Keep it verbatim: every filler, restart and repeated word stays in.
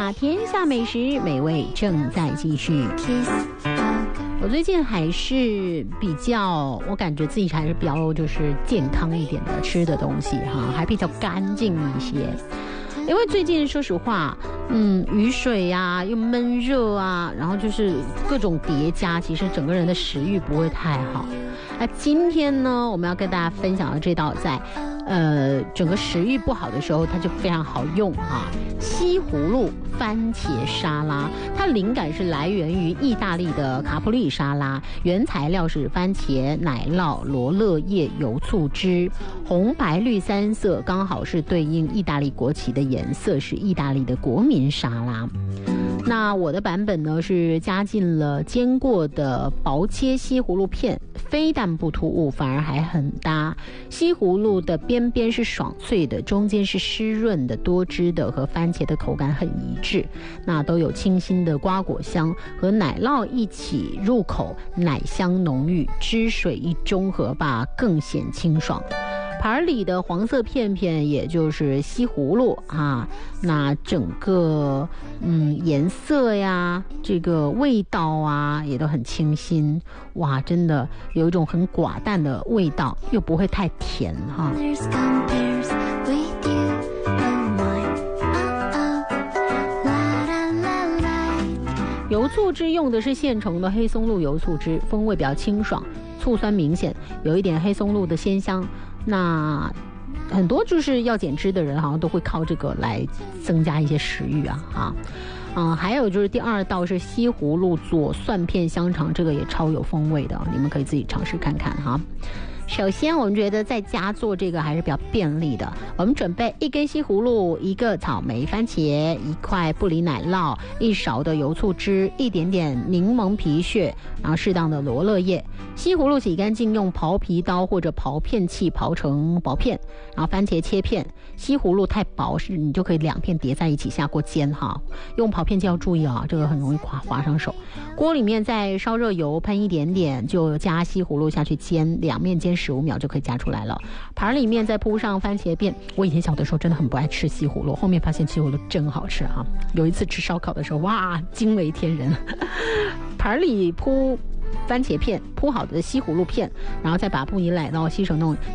下天下美食，美味正在继续。我最近还是比较，我感觉自己还是比较就是健康一点的吃的东西哈，还比较干净一些。因为最近说实话，嗯，雨水啊，又闷热啊，然后就是各种叠加，其实整个人的食欲不会太好。那今天呢，我们要跟大家分享的这道在呃整个食欲不好的时候，它就非常好用啊。西葫芦番茄沙拉，它灵感是来源于意大利的卡普里沙拉，原材料是番茄、奶酪、罗勒叶、油醋汁，红白绿三色刚好是对应意大利国旗的颜色，是意大利的国民沙拉。那我的版本呢是加进了煎过的薄切西葫芦片，非但不突兀，反而还很搭。西葫芦的边边是爽脆的，中间是湿润的、多汁的，和番茄的口感很一致。那都有清新的瓜果香，和奶酪一起入口，奶香浓郁，汁水一中和吧，更显清爽。盘里的黄色片片也就是西葫芦啊，那整个嗯颜色呀，这个味道啊也都很清新，哇，真的有一种很寡淡的味道，又不会太甜哈。油醋汁用的是现成的黑松露油醋汁，风味比较清爽，醋酸明显，有一点黑松露的鲜香。那很多就是要减脂的人好像都会靠这个来增加一些食欲啊啊，嗯，还有就是第二道是西葫芦佐蒜片香肠，这个也超有风味的，你们可以自己尝试看看哈。首先我们觉得在家做这个还是比较便利的，我们准备一根西葫芦，一个草莓番茄，一块布里奶酪，一勺的油醋汁，一点点柠檬皮屑，然后适当的罗勒叶。西葫芦洗干净，用刨皮刀或者刨片器刨成薄片，然后番茄切片。西葫芦太薄是你就可以两片叠在一起下锅煎哈，用刨片器要注意啊，这个很容易划划伤手。锅里面再烧热油，喷一点点，就加西葫芦下去煎，两面煎十五秒就可以夹出来了。盘里面再铺上番茄片，我以前小的时候真的很不爱吃西葫芦，后面发现西葫芦真好吃哈。有一次吃烧烤的时候，哇，惊为天人。盘里铺番茄片，铺好的西葫芦片，然后再把布里奶酪吸成那种